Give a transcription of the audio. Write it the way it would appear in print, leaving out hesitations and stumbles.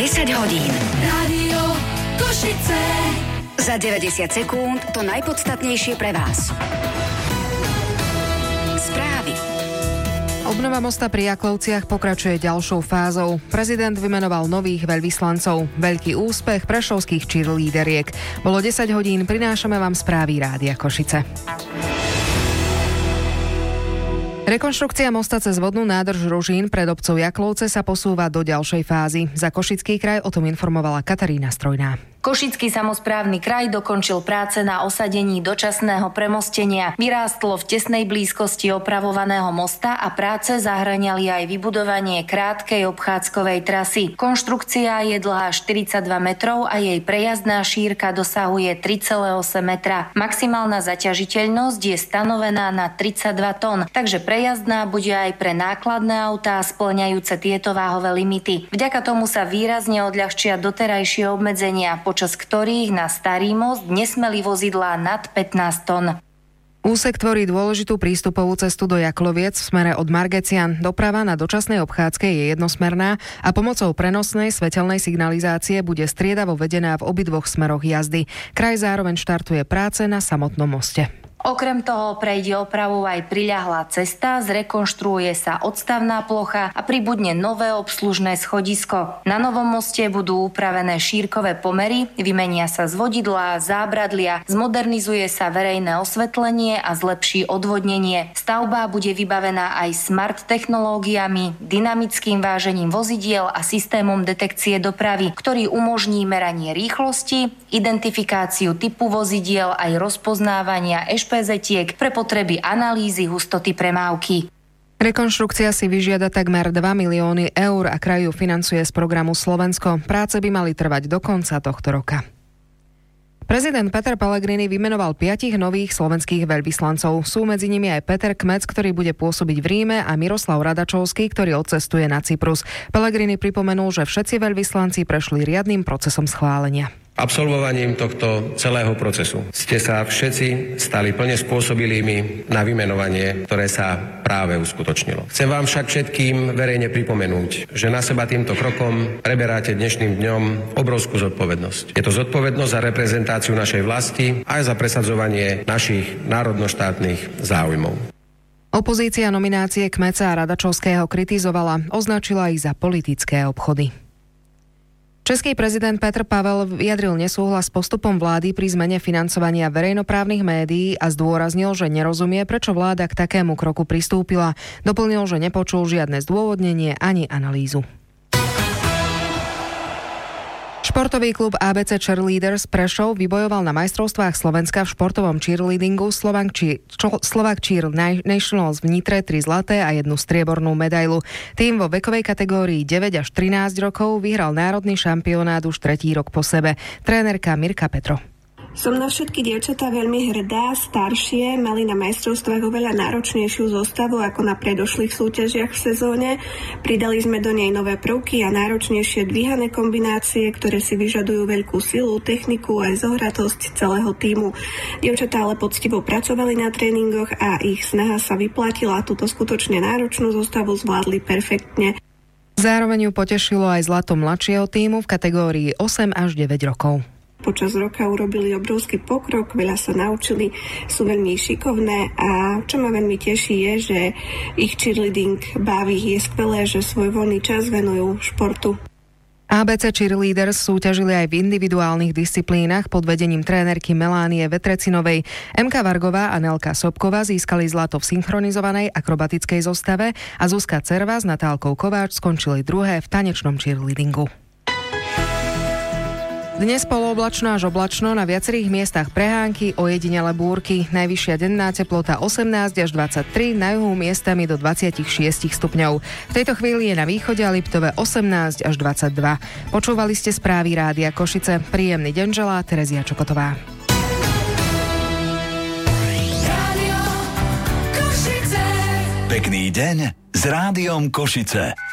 10 hodín. Rádio Košice. Za 90 sekúnd to najpodstatnejšie pre vás. Správy. Obnova mosta pri Jaklovciach pokračuje ďalšou fázou. Prezident vymenoval nových veľvyslancov. Veľký úspech prešovských cheerleaderiek. Bolo 10 hodín, prinášame vám správy Rádia Košice. Rekonštrukcia mosta cez vodnú nádrž Ružín pred obcov Jaklovce sa posúva do ďalšej fázy. Za Košický kraj o tom informovala Katarína Strojná. Košický samosprávny kraj dokončil práce na osadení dočasného premostenia. Vyrástlo v tesnej blízkosti opravovaného mosta a práce zahŕňali aj vybudovanie krátkej obchádzkovej trasy. Konštrukcia je dlhá 42 metrov a jej prejazdná šírka dosahuje 3,8 metra. Maximálna zaťažiteľnosť je stanovená na 32 tón, takže prejazdná bude aj pre nákladné autá spĺňajúce tieto váhové limity. Vďaka tomu sa výrazne odľahčia doterajšie obmedzenia, počas ktorých na starý most nesmeli vozidlá nad 15 tón. Úsek tvorí dôležitú prístupovú cestu do Jakloviec v smere od Margecian. Doprava na dočasnej obchádzke je jednosmerná a pomocou prenosnej svetelnej signalizácie bude striedavo vedená v obidvoch smeroch jazdy. Kraj zároveň štartuje práce na samotnom moste. Okrem toho prejde opravou aj priľahlá cesta, zrekonštruuje sa odstavná plocha a pribudne nové obslužné schodisko. Na novom moste budú upravené šírkové pomery, vymenia sa zvodidlá, zábradlia, zmodernizuje sa verejné osvetlenie a zlepší odvodnenie. Stavba bude vybavená aj smart technológiami, dynamickým vážením vozidiel a systémom detekcie dopravy, ktorý umožní meranie rýchlosti, identifikáciu typu vozidiel aj rozpoznávania PZ-tiek pre potreby analýzy hustoty premávky. Rekonštrukcia si vyžiada takmer 2 milióny eur a kraj ju financuje z programu Slovensko. Práce by mali trvať do konca tohto roka. Prezident Peter Pellegrini vymenoval 5 nových slovenských veľvyslancov. Sú medzi nimi aj Peter Kmec, ktorý bude pôsobiť v Ríme, a Miroslav Radačovský, ktorý odcestuje na Cyprus. Pellegrini pripomenul, že všetci veľvyslanci prešli riadnym procesom schválenia. Absolvovaním tohto celého procesu ste sa všetci stali plne spôsobilými na vymenovanie, ktoré sa práve uskutočnilo. Chcem vám však všetkým verejne pripomenúť, že na seba týmto krokom preberáte dnešným dňom obrovskú zodpovednosť. Je to zodpovednosť za reprezentáciu našej vlasti aj za presadzovanie našich národnoštátnych záujmov. Opozícia nominácie Kmeca a Radačovského kritizovala, označila ich za politické obchody. Český prezident Petr Pavel vyjadril nesúhlas s postupom vlády pri zmene financovania verejnoprávnych médií a zdôraznil, že nerozumie, prečo vláda k takému kroku pristúpila. Doplnil, že nepočul žiadne zdôvodnenie ani analýzu. Športový klub ABC Cheerleaders Prešov vybojoval na majstrovstvách Slovenska v športovom cheerleadingu Slovak Cheer Nationals v Nitre 3 zlaté a 1 striebornú medailu. Tým vo vekovej kategórii 9 až 13 rokov vyhral národný šampionát už 3. rok po sebe. Trénerka Mirka Petro. Som na všetky dievčatá veľmi hrdá. Staršie mali na majstrovstvách oveľa náročnejšiu zostavu ako na predošlých súťažiach v sezóne. Pridali sme do nej nové prvky a náročnejšie dvíhané kombinácie, ktoré si vyžadujú veľkú silu, techniku aj zohratosť celého tímu. Dievčatá ale poctivo pracovali na tréningoch a ich snaha sa vyplatila. Túto skutočne náročnú zostavu zvládli perfektne. Zároveň ju potešilo aj zlato mladšieho tímu v kategórii 8 až 9 rokov. Počas roka urobili obrovský pokrok, veľa sa naučili, sú veľmi šikovné a čo ma veľmi teší je, že ich cheerleading baví. Je skvelé, že svoj voľný čas venujú športu. ABC Cheerleaders súťažili aj v individuálnych disciplínach pod vedením trénerky Melánie Vetrecinovej. MK Vargová a Nelka Sobková získali zlato v synchronizovanej akrobatickej zostave a Zuzka Cerva s Natálkou Kováč skončili druhé v tanečnom cheerleadingu. Dnes polooblačno až oblačno, na viacerých miestach prehánky, ojedinele búrky. Najvyššia denná teplota 18 až 23, na juhu miestami do 26 stupňov. V tejto chvíli je na východe a Liptove 18 až 22. Počúvali ste správy Rádia Košice. Príjemný deň želá Terezia Čokotová. Pekný deň s Rádiom Košice.